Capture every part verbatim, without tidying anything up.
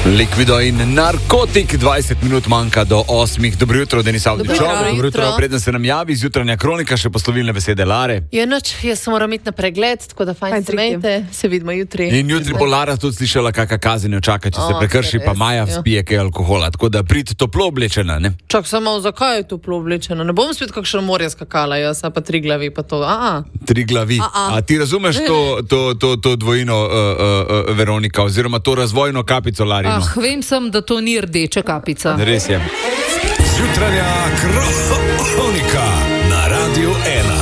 Likvido in narkotik, dvajset minut manjka do osmih. Dobro jutro, Denis Avdićov. Dobro jutro. Preden se nam javi zjutranja kronika, še poslovilne besede Lare. Je noč, jaz moram iti na pregled, tako da fajn se imejte, se vidimo jutri. In jutri bo Lara tudi slišala, kakšna kazen jo čaka, če se O, prekrši, pa res, Maja ja. spije kaj alkohola. Tako da prid toplo oblečena, ne? Čak samo, zakaj je toplo oblečeno? Ne bom spet kakšno morje skakala, jaz pa tri glavi pa to. A, Tri glavi. A, a. A ti razumeš to, to, to, to dvojino, uh, uh, uh, Veronika, oziroma to razvojno kapico Larino? Ah, vem sem, da to ni rdeča kapica. Res je. Zjutranja kronika na Radiu ena.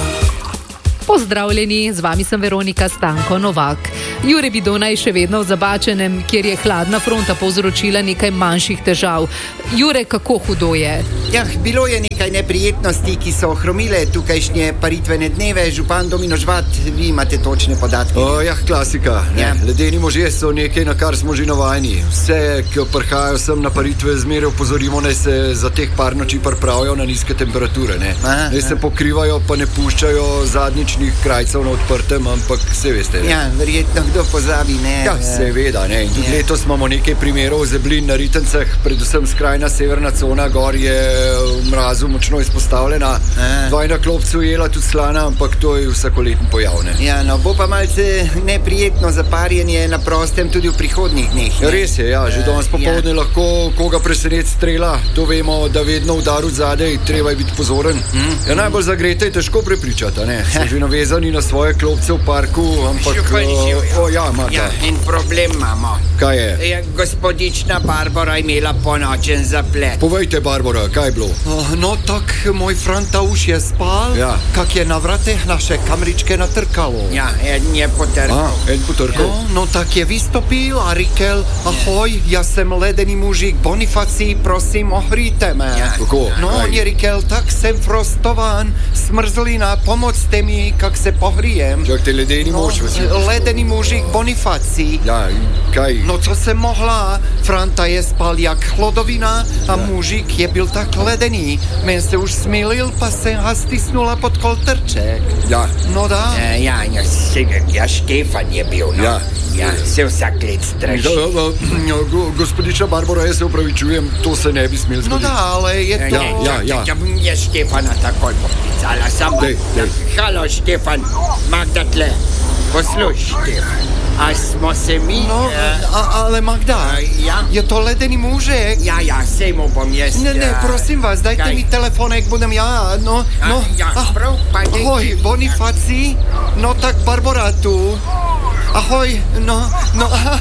Pozdravljeni, z vami sem Veronika Stanko Novak. Jure Bidona je še vedno v Zabačenem, kjer je hladna fronta povzročila nekaj manjših težav. Jure, kako hudo je? Ja, bilo je nekaj neprijetnosti, ki so ohromile tukajšnje paritvene dneve. Župan Domino Žvat, vi imate točne podatke. O, ja, klasika. Ne. Ja. Ledeni možje so nekaj, na kar smo že navajeni. Vse, ki prihajajo sem na paritve, zmeraj opozorimo, naj se za teh par noči pripravijo na nizke temperature. Ne, Aha, naj se aha. pokrivajo, pa ne puščajo zadnjičnih krajcev na odprtem, ampak se veste. Ne? Ja, verjetno kdo pozabi, ne? Ja, seveda, ne. In tudi Ja. letos imamo nekaj primerov zeblin na ritencah, predvsem skrajna severna cona gor je v mrazu močno izpostavljena. Aha. Dvajna klopca ujela tudi slana, ampak to je vsakoleten pojav. Ne? Ja, no, bo pa malce neprijetno zaparjenje na prostem tudi v prihodnjih dneh. Ja, res je, ja, že Eh, danes popoldne ja. lahko koga preseneti strela. To vemo, da vedno udar od zadaj, treba je biti pozoren. Mm. Ja, najbolj zagrete je težko prepričati, a ne? So že navezani na svoje klopce v parku, ampak... Župan eh, živ, ja. O, ja, Marta. Ja, en problem imamo. Kaj je? Ja, gospodična Barbara imela ponočen zaplet. Povejte, Barbara, kaj je bilo? Oh, no tak moj franta už je spal, Ja. kak je na vratech naše kamričke natrkalo. Ja, en je potrkal. A, en potrkal. No, no tak je vystopil a rikel, ahoj, ja jsem ledený mužík Bonifací, prosím, ohríte me. Ja. Kako? No, Kaj? on je rikel, tak jsem frostován, smrzlina, pomocte mi, kak se pohrijem. Čak, ty ledeni No, mož, vsi. ledený mužík Bonifací. Ja, in kaj? No co jsem mohla, Franta je spal jak chlodovina a mužík je byl tak ledený. Men se už smilil, pa se ha stisnula pod koltrček. Ja, No dá. Ja, ja, ja, se- ja, Štefan je bil, no. Ja. Ja, se vsak let straši. Da, da, da, go, gospodiča Barbara, jaz se upravičujem, to se ne bi smel No zgoditi. da, ale je to... Ja, ja, ja. Ja bom jaz Štefana takoj poklicala, samo... Dej, dej. Halo, Štefan, Magda tle. Posluš, Štefan, a smo se mi... No, eh, a, ale Magda, a, ja? je to ledený mužek. Ja, ja, sej mu bom jaz... Ne, ne, eh, prosím vás, dajte kaj? mi telefonek, budem ja, no, A, no. ja, prav, pa dej- Ahoj, Bonifací, no tak Barbara tu. Ahoj, no, no,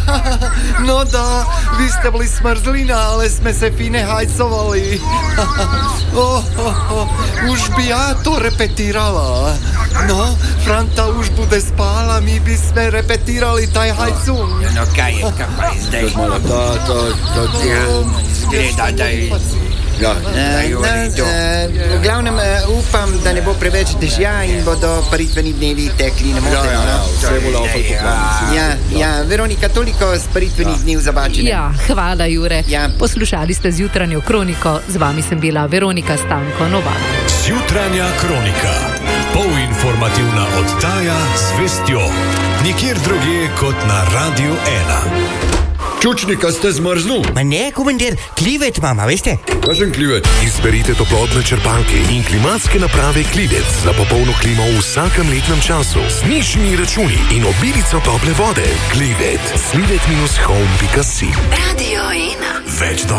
no da, vy ste byli smrzlina, ale jsme se fine hajcovali. Oh, oh, oh, už by já to repetírala. No, Franta už bude spál a my by sme repetírali taj hajcu. No, kaj je, kaj pa je zdaj? Malo, ta, ta, ta, Ja, zgleda, da je... ja. Da je v redu. V glavnem eh, upam, da ne bo preveč dežja in bodo paritveni dnevi tekli Ja, nemoteno. ja, ja, no? vse bo laufal po planu. Ja, ja, Veronika, toliko z paritvenih dni v Zabačenem. Ja, hvala, Jure. Ja. Poslušali ste zjutranjo kroniko, z vami sem bila Veronika Stanko Novak. Zjutranja kronika. Polinformativna oddaja z vestjo. Nikjer drugje kot na Radiu ena. Čučnika ste zmrznul? Ma ne, komandir, klivet mama, veste? Kakšen klivet? Izberite toplotne črpalke in klimatske naprave Klivec za popolno klimo v vsakem letnem času. Z nižjimi računi in obilico tople vode. Klivet. klivet dash home pika si. Radio ena. Več do